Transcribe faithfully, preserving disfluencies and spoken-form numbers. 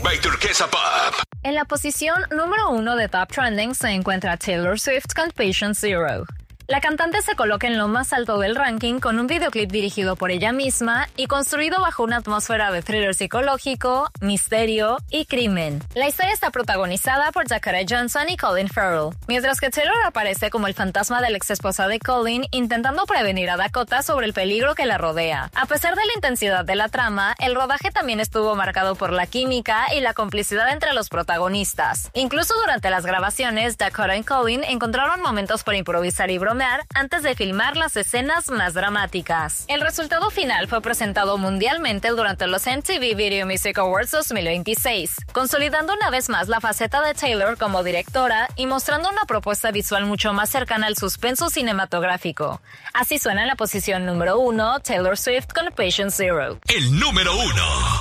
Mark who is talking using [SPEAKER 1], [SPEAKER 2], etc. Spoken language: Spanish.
[SPEAKER 1] by Turquesa Pop.
[SPEAKER 2] En la posición número uno de Top Trending se encuentra Taylor Swift con Patient Zero. La cantante se coloca en lo más alto del ranking con un videoclip dirigido por ella misma y construido bajo una atmósfera de thriller psicológico, misterio y crimen. La historia está protagonizada por Dakota Johnson y Colin Farrell, mientras que Taylor aparece como el fantasma de la ex esposa de Colin intentando prevenir a Dakota sobre el peligro que la rodea. A pesar de la intensidad de la trama, el rodaje también estuvo marcado por la química y la complicidad entre los protagonistas. Incluso durante las grabaciones, Dakota y Colin encontraron momentos para improvisar y bromear antes de filmar las escenas más dramáticas. El resultado final fue presentado mundialmente durante los M T V Video Music Awards dos mil veintiséis, consolidando una vez más la faceta de Taylor como directora y mostrando una propuesta visual mucho más cercana al suspenso cinematográfico. Así suena en la posición número uno, Taylor Swift con Patient Zero.
[SPEAKER 1] El número uno.